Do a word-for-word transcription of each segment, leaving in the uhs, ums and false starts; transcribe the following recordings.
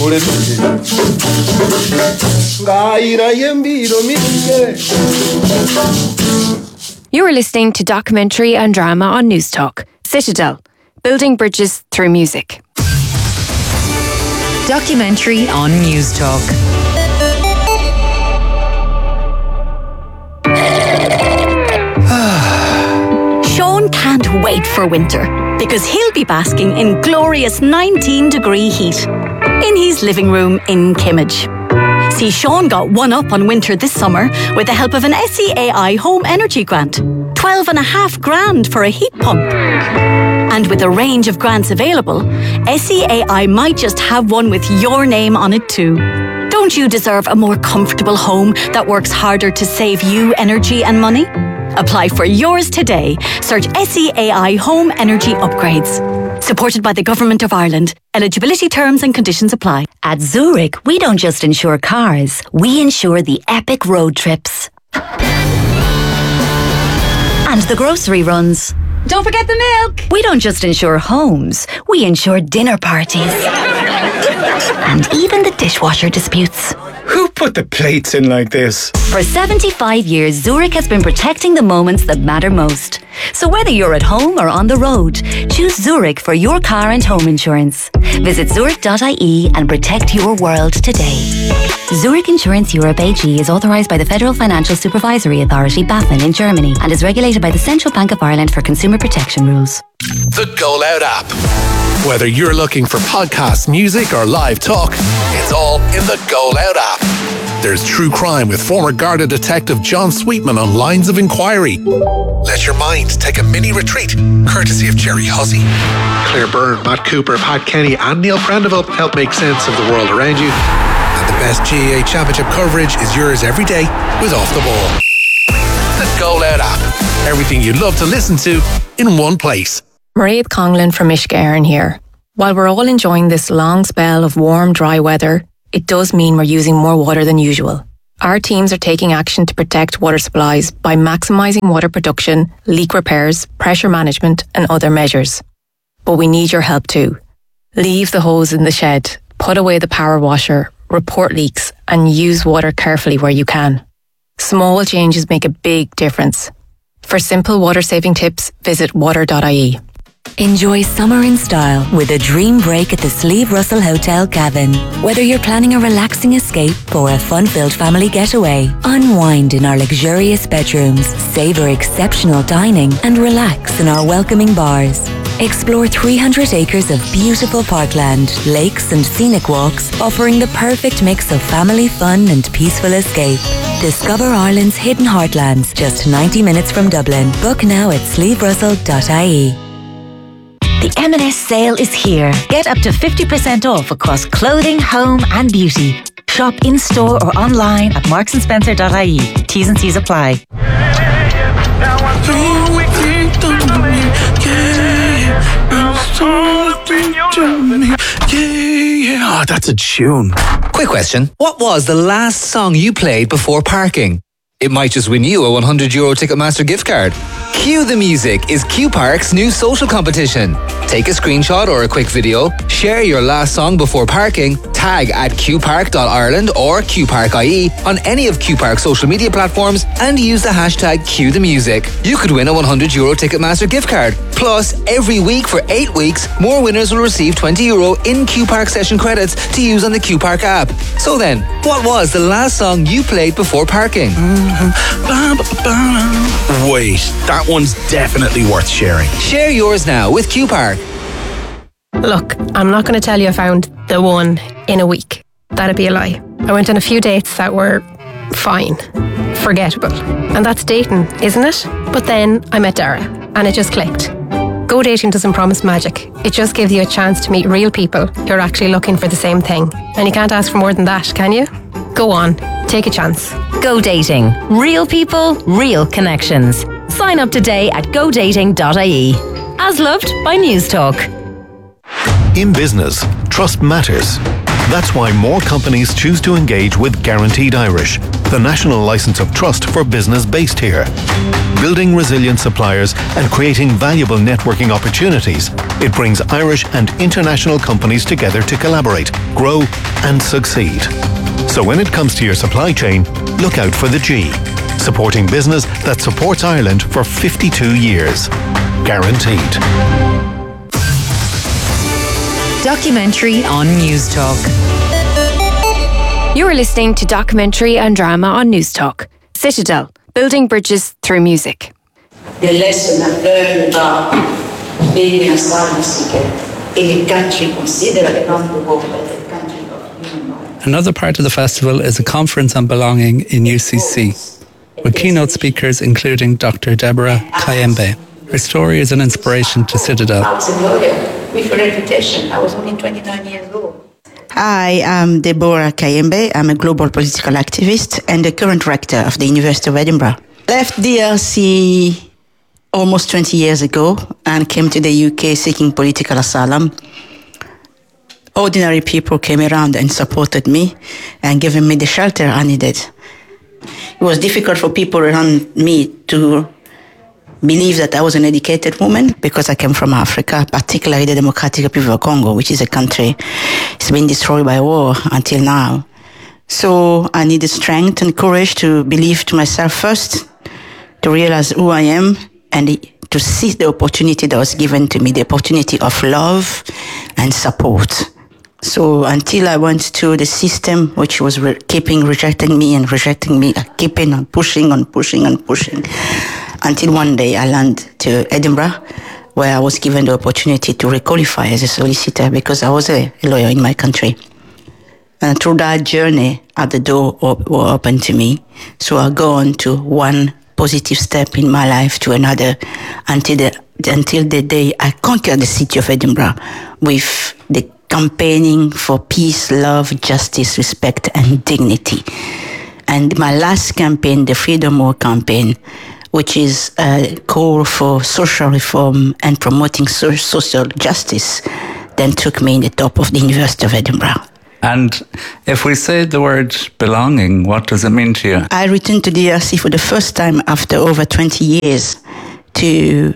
You are listening to documentary and drama on News Talk. Citadel, building bridges through music. Documentary on News Talk. Sean can't wait for winter because he'll be basking in glorious nineteen degree heat in his living room in Kimmage. See, Sean got one up on winter this summer with the help of an S E A I home energy grant. Twelve and a half grand for a heat pump. And with a range of grants available, S E A I might just have one with your name on it too. Don't you deserve a more comfortable home that works harder to save you energy and money? Apply for yours today. Search S E A I Home Energy Upgrades. Supported by the Government of Ireland. Eligibility terms and conditions apply. At Zurich, we don't just insure cars, we insure the epic road trips. And the grocery runs. Don't forget the milk. We don't just insure homes, we insure dinner parties. And even the dishwasher disputes. Who put the plates in like this? For seventy-five years, Zurich has been protecting the moments that matter most. So whether you're at home or on the road, choose Zurich for your car and home insurance. Visit zurich dot I E and protect your world today. Zurich Insurance Europe A G is authorised by the Federal Financial Supervisory Authority, BaFin, in Germany and is regulated by the Central Bank of Ireland for consumer protection rules. The Go Loud app. Whether you're looking for podcasts, music or live talk, it's all in the Go Loud app. There's true crime with former Garda detective John Sweetman on Lines of Inquiry. Let your mind take a mini retreat, courtesy of Jerry Hussey. Claire Byrne, Matt Cooper, Pat Kenny and Neil Prendeville help make sense of the world around you. And the best G A A Championship coverage is yours every day with Off the Ball. The Go Loud app. Everything you'd love to listen to in one place. Mairead Conlon from Uisce Éireann here. While we're all enjoying this long spell of warm, dry weather, it does mean we're using more water than usual. Our teams are taking action to protect water supplies by maximising water production, leak repairs, pressure management and other measures. But we need your help too. Leave the hose in the shed, put away the power washer, report leaks and use water carefully where you can. Small changes make a big difference. For simple water-saving tips, visit water dot I E. Enjoy summer in style with a dream break at the Slieve Russell Hotel Cavan. Whether you're planning a relaxing escape or a fun-filled family getaway, unwind in our luxurious bedrooms, savour exceptional dining and relax in our welcoming bars. Explore three hundred acres of beautiful parkland, lakes and scenic walks, offering the perfect mix of family fun and peaceful escape. Discover Ireland's hidden heartlands just ninety minutes from Dublin. Book now at slieve russell dot I E. The M and S sale is here. Get up to fifty percent off across clothing, home and beauty. Shop in-store or online at marks and spencer dot I E. T's and C's apply. Oh, that's a tune. Quick question. What was the last song you played before parking? It might just win you a one hundred euro Ticketmaster gift card. Cue the Music is Q Park's new social competition. Take a screenshot or a quick video, share your last song before parking, tag at q park dot ireland or q park dot I E on any of Q Park's social media platforms and use the hashtag Cue the Music. You could win a one hundred euro Ticketmaster gift card. Plus, every week for eight weeks, more winners will receive twenty euro in Q Park session credits to use on the Q Park app. So then, what was the last song you played before parking? Wait, that one's definitely worth sharing. Share yours now with Q Park. Look, I'm not going to tell you I found the one in a week. That'd be a lie. I went on a few dates that were fine, forgettable. And that's dating, isn't it? But then I met Dara and it just clicked. Go Dating doesn't promise magic. It just gives you a chance to meet real people who are actually looking for the same thing. And you can't ask for more than that, can you? Go on, take a chance. Go Dating. Real people, real connections. Sign up today at go dating dot I E. As loved by News Talk. In business, trust matters. That's why more companies choose to engage with Guaranteed Irish, the national license of trust for business based here. Building resilient suppliers and creating valuable networking opportunities, it brings Irish and international companies together to collaborate, grow and succeed. So when it comes to your supply chain, look out for the G. Supporting business that supports Ireland for fifty-two years. Guaranteed. Documentary on News Talk. You are listening to Documentary and Drama on News Talk. Citadel, building bridges through music. The lesson I've learned about being an asylum seeker in a country considered around the world as a country of human rights. Another part of the festival is a conference on belonging in U C C, with keynote speakers including Doctor Deborah Kayembe. Her story is an inspiration to Citadel. I was a lawyer with a reputation. I was only twenty-nine years old. Hi, I'm Deborah Kayembe. I'm a global political activist and the current rector of the University of Edinburgh. Left D R C almost twenty years ago and came to the U K seeking political asylum. Ordinary people came around and supported me and given me the shelter I needed. It was difficult for people around me to believe that I was an educated woman because I came from Africa, particularly the Democratic Republic of Congo, which is a country that's been destroyed by war until now. So I needed strength and courage to believe to myself first, to realize who I am, and to seize the opportunity that was given to me, the opportunity of love and support. So until I went to the system, which was re- keeping rejecting me and rejecting me, keeping on pushing and pushing and pushing, until one day I landed to Edinburgh, where I was given the opportunity to requalify as a solicitor because I was a lawyer in my country. And through that journey, at the door op- were open to me. So I go on to one positive step in my life to another until the, until the day I conquered the city of Edinburgh with the campaigning for peace, love, justice, respect, and dignity. And my last campaign, the Freedom War campaign, which is a call for social reform and promoting so- social justice, then took me in the top of the University of Edinburgh. And if we say the word belonging, what does it mean to you? I returned to the D R C for the first time after over twenty years to...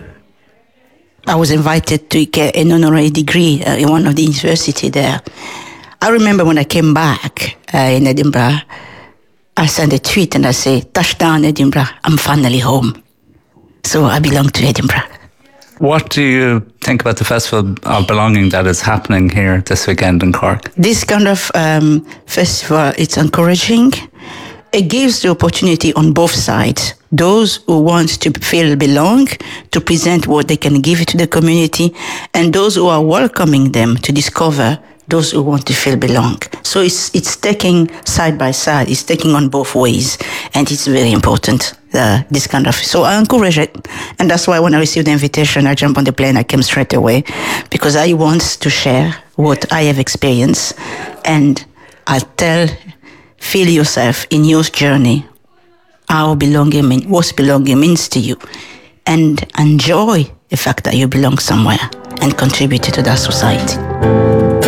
I was invited to get an honorary degree uh, in one of the universities there. I remember when I came back uh, in Edinburgh, I sent a tweet and I say, touchdown Edinburgh, I'm finally home. So I belong to Edinburgh. What do you think about the Festival of Belonging that is happening here this weekend in Cork? This kind of um, festival, it's encouraging. It gives the opportunity on both sides. Those who want to feel belong, to present what they can give to the community, and those who are welcoming them to discover those who want to feel belong. So it's it's taking side by side, it's taking on both ways, and it's very important, uh, this kind of... So I encourage it, and that's why when I received the invitation, I jumped on the plane, I came straight away, because I want to share what I have experienced, and I tell, feel yourself in your journey, how belonging mean, what belonging means to you, and enjoy the fact that you belong somewhere and contribute to that society.